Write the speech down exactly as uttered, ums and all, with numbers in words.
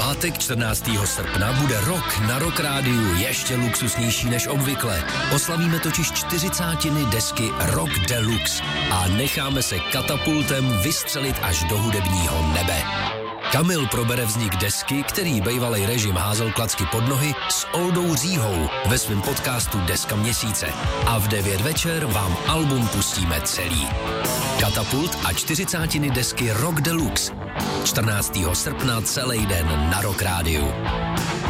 pátek čtrnáctého srpna bude rok na Rock Rádiu ještě luxusnější než obvykle. Oslavíme totiž čtyřicátiny desky Rock Deluxe a necháme se katapultem vystřelit až do hudebního nebe. Kamil probere vznik desky, který bejvalej režim házel klacky pod nohy, s Oldou Říhou ve svém podcastu Deska měsíce. A v devět večer vám album pustíme celý. Katapult a čtyřicátiny desky Rock Deluxe. čtrnáctého srpna celý den na Rock Rádiu.